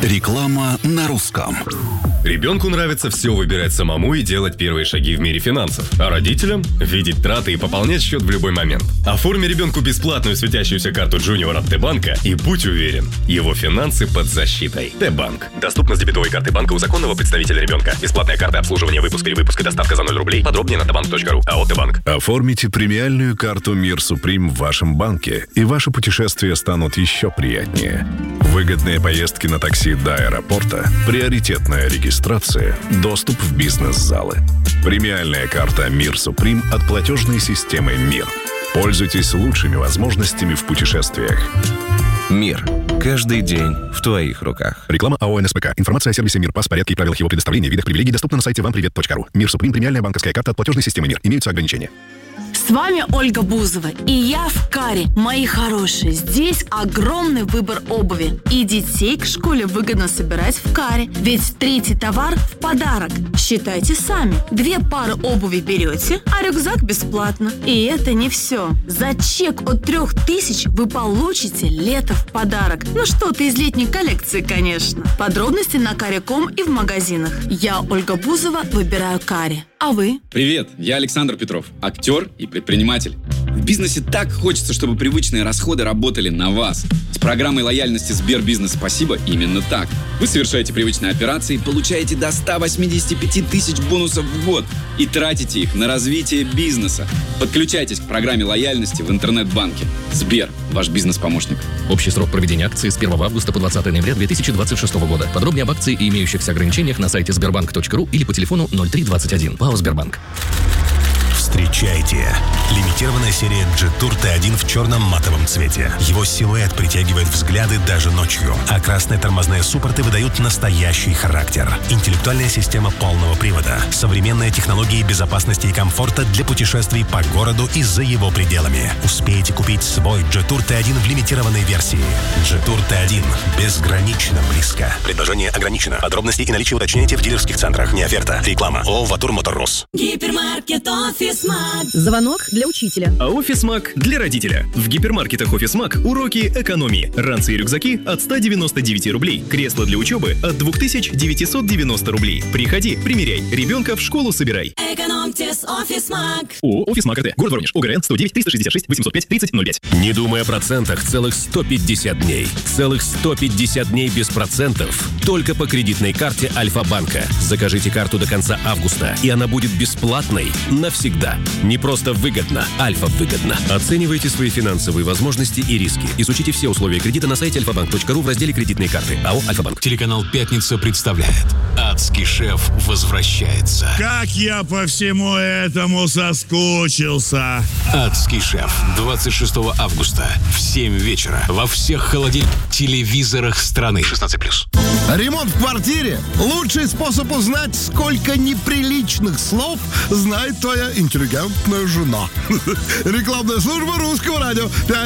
Реклама на русском. Ребенку нравится все выбирать самому и делать первые шаги в мире финансов. А родителям – видеть траты и пополнять счет в любой момент. Оформи ребенку бесплатную светящуюся карту Junior от Т-банка и будь уверен, его финансы под защитой. Т-банк. Доступно с дебетовой карты банка у законного представителя ребенка. Бесплатная карта обслуживания, выпуск или выпуска, доставка за 0 рублей. Подробнее на tbank.ru. АО Т-банк. Оформите премиальную карту Мир Суприм в вашем банке, и ваши путешествия станут еще приятнее. Выгодные поездки на такси до аэропорта, приоритетная регистрация, доступ в бизнес-залы. Премиальная карта Мир Суприм от платежной системы МИР. Пользуйтесь лучшими возможностями в путешествиях. Мир. Каждый день в твоих руках. Реклама АО НСПК. Информация о сервисе МИР, порядке и правилах его предоставления, видах привилегий доступна на сайте вампривет.ру. Мир Суприм. Премиальная банковская карта от платежной системы МИР. Имеются ограничения. С вами Ольга Бузова, и я в Каре. Мои хорошие, здесь огромный выбор обуви. И детей к школе выгодно собирать в Каре. Ведь третий товар в подарок. Считайте сами. 2 пары обуви берете, а рюкзак бесплатно. И это не все. За чек от 3000 вы получите лето в подарок. Ну что-то из летней коллекции, конечно. Подробности на Каре.ком и в магазинах. Я, Ольга Бузова, выбираю Каре. А вы? Привет, я Александр Петров, актер и предприниматель. В бизнесе так хочется, чтобы привычные расходы работали на вас. С программой лояльности Сбербизнес «Спасибо» именно так. Вы совершаете привычные операции, получаете до 185 тысяч бонусов в год и тратите их на развитие бизнеса. Подключайтесь к программе лояльности в интернет-банке. Сбер – ваш бизнес-помощник. Общий срок проведения акции с 1 августа по 20 ноября 2026 года. Подробнее об акции и имеющихся ограничениях на сайте sberbank.ru или по телефону 0321. ПАО «Сбербанк». Встречайте! Лимитированная серия Jetour T1 в черном матовом цвете. Его силуэт притягивает взгляды даже ночью, а красные тормозные суппорты выдают настоящий характер. Интеллектуальная система полного привода, современные технологии безопасности и комфорта для путешествий по городу и за его пределами. Успейте купить свой Jetour T1 в лимитированной версии. Jetour T1 безгранично близко. Предложение ограничено. Подробности и наличие уточняйте в дилерских центрах. Не оферта. Реклама. ООО «Ватур Моторрус». Гипермаркет «Офис Маг». Звонок для учителя. А «Офис Маг» для родителя. В гипермаркетах «Офис Маг» уроки экономии. Ранцы и рюкзаки от 199 рублей. Кресло для учебы от 2990 рублей. Приходи, примеряй. Ребенка в школу собирай. Экономьте с «Офис Маг». ООО «Офис Маг» АТ. Город Воронеж. ОГРН 109 366 805 3005. Не думай о процентах целых 150 дней. Целых 150 дней без процентов. Только по кредитной карте Альфа-банка. Закажите карту до конца августа, и она будет бесплатной навсегда. Не просто выгодно, Альфа-выгодно. Оценивайте свои финансовые возможности и риски. Изучите все условия кредита на сайте alfabank.ru в разделе «Кредитные карты». АО «Альфа-банк». Телеканал «Пятница» представляет «Адский шеф» возвращается. Как я по всему этому соскучился. «Адский шеф» 26 августа в 7 вечера во всех телевизорах страны. 16+. Ремонт в квартире – лучший способ узнать, сколько неприличных слов знает твоя интеллигентная жена. Рекламная служба Русского радио.